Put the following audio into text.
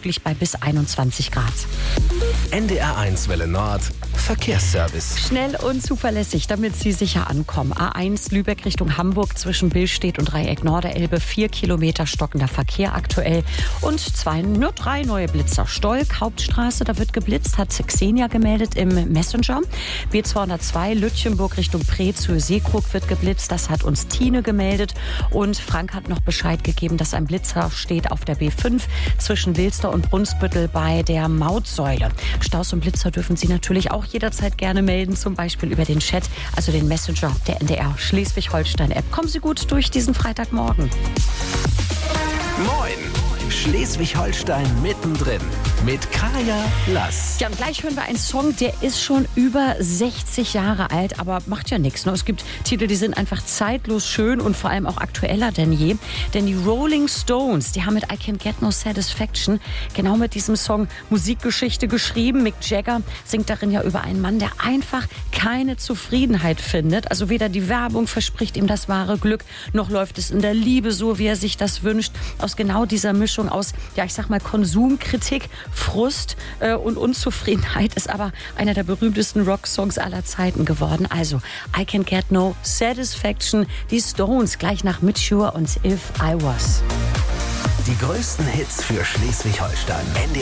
möglich bei bis 21 Grad. NDR1 Welle Nord, Verkehrsservice. Schnell und zuverlässig, damit Sie sicher ankommen. A1 Lübeck Richtung Hamburg zwischen Billstedt und Dreieck Norderelbe. 4 Kilometer stockender Verkehr aktuell. Und 3 neue Blitzer. Stolk, Hauptstraße, da wird geblitzt, hat Xenia gemeldet im Messenger. B202 Lütchenburg Richtung Preetz, Höhe Seekrug wird geblitzt. Das hat uns Tine gemeldet. Und Frank hat noch Bescheid gegeben, dass ein Blitzer steht auf der B5 zwischen Wilster und Brunsbüttel bei der Mautsäule. Staus und Blitzer dürfen Sie natürlich auch jederzeit gerne melden, zum Beispiel über den Chat, also den Messenger der NDR Schleswig-Holstein-App. Kommen Sie gut durch diesen Freitagmorgen. Moin! Schleswig-Holstein mittendrin mit Kaya Lass. Ja, und gleich hören wir einen Song, der ist schon über 60 Jahre alt, aber macht ja nichts. Ne? Es gibt Titel, die sind einfach zeitlos schön und vor allem auch aktueller denn je. Denn die Rolling Stones, die haben mit I Can't Get No Satisfaction genau mit diesem Song Musikgeschichte geschrieben. Mick Jagger singt darin ja über einen Mann, der einfach keine Zufriedenheit findet. Also weder die Werbung verspricht ihm das wahre Glück, noch läuft es in der Liebe so, wie er sich das wünscht. Aus genau dieser Mischung aus, ja, ich sag mal, Konsumkritik, Frust und Unzufriedenheit ist aber einer der berühmtesten Rocksongs aller Zeiten geworden. Also I Can't Get No Satisfaction, die Stones gleich nach Mature und If I Was. Die größten Hits für Schleswig-Holstein.